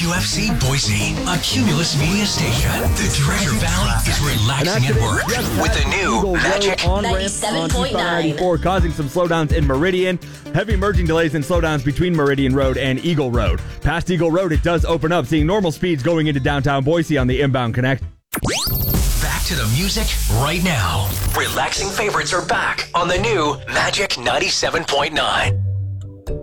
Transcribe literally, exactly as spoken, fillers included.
Q F C Boise, a Cumulus Media station. The Treasure Valley is relaxing at work with the new Magic ninety-seven point nine. Causing some slowdowns in Meridian. Heavy merging delays and slowdowns between Meridian Road and Eagle Road. Past Eagle Road, it does open up, seeing normal speeds going into downtown Boise on the inbound connect. Back to the music right now. Relaxing favorites are back on the new Magic ninety-seven point nine.